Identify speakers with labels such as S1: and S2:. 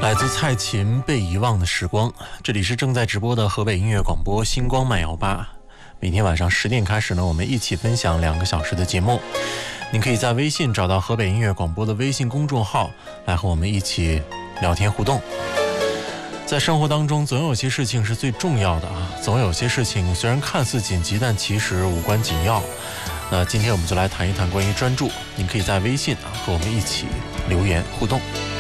S1: 来自蔡琴被遗忘的时光，这里是正在直播的河北音乐广播星光慢摇吧。每天晚上10点开始呢，我们一起分享2个小时的节目。您可以在微信找到河北音乐广播的微信公众号，来和我们一起聊天互动。在生活当中，总有些事情是最重要的啊，总有些事情虽然看似紧急，但其实无关紧要。那今天我们就来谈一谈关于专注，您可以在微信和我们一起留言互动。